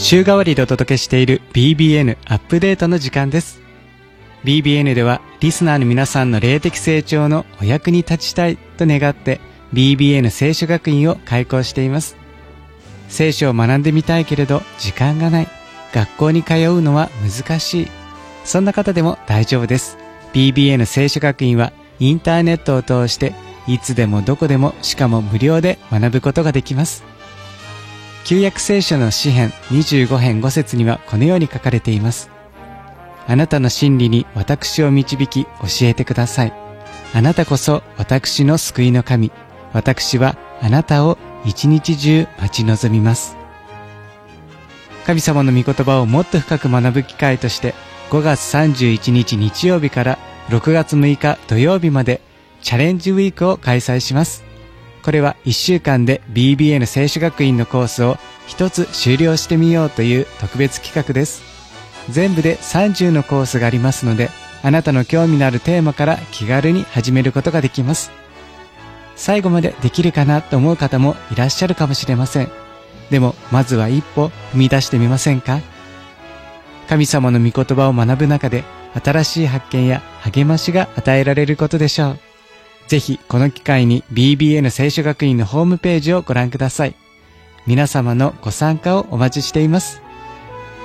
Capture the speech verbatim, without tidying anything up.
週替わりでお届けしている ビービーエヌ アップデートの時間です。 ビービーエヌ ではリスナーの皆さんの霊的成長のお役に立ちたいと願って ビービーエヌ 聖書学院を開講しています。聖書を学んでみたいけれど時間がない、学校に通うのは難しい、そんな方でも大丈夫です。 ビービーエヌ 聖書学院はインターネットを通していつでもどこでも、しかも無料で学ぶことができます。旧約聖書の詩編にじゅうご編ご節にはこのように書かれています。あなたの真理に私を導き教えてください。あなたこそ私の救いの神。私はあなたを一日中待ち望みます。神様の御言葉をもっと深く学ぶ機会として、ごがつさんじゅういちにち日曜日からろくがつむいか土曜日までチャレンジウィークを開催します。これはいっしゅうかんで ビービーエヌ 聖書学院のコースを一つ終了してみようという特別企画です。全部でさんじゅうのコースがありますので、あなたの興味のあるテーマから気軽に始めることができます。最後までできるかなと思う方もいらっしゃるかもしれません。でもまずは一歩踏み出してみませんか？神様の御言葉を学ぶ中で新しい発見や励ましが与えられることでしょう。ぜひこの機会に ビービーエヌ 聖書学院のホームページをご覧ください。皆様のご参加をお待ちしています。